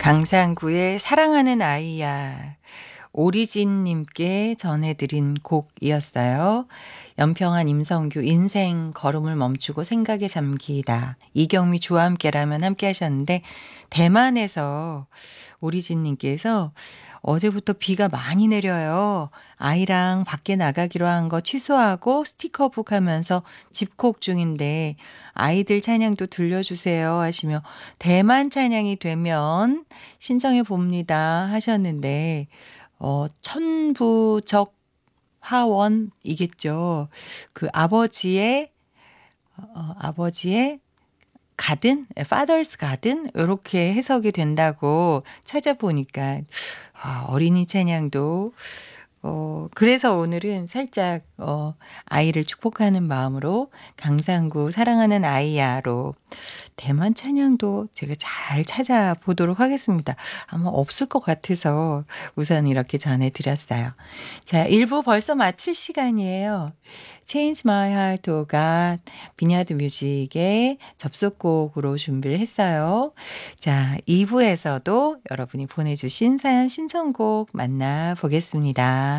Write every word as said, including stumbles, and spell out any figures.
강상구의 사랑하는 아이야. 오리진님께 전해드린 곡이었어요. 연평한 임성규 인생 걸음을 멈추고 생각에 잠기다. 이경미 주와 함께라면 함께 하셨는데 대만에서 오리진님께서 어제부터 비가 많이 내려요. 아이랑 밖에 나가기로 한 거 취소하고 스티커북 하면서 집콕 중인데 아이들 찬양도 들려주세요 하시며 대만 찬양이 되면 신청해 봅니다 하셨는데 어 천부적 화원이겠죠. 그 아버지의 어 아버지의 가든, Father's Garden 요렇게 해석이 된다고 찾아보니까 아 어린이 찬양도 어 그래서 오늘은 살짝 어 아이를 축복하는 마음으로 강상구 사랑하는 아이야로 대만 찬양도 제가 잘 찾아보도록 하겠습니다. 아마 없을 것 같아서 우선 이렇게 전해 드렸어요. 자, 일 부 벌써 마칠 시간이에요. Change My Heart to God 비니아드 뮤직의 접속곡으로 준비를 했어요. 자, 이 부에서도 여러분이 보내주신 사연 신청곡 만나보겠습니다.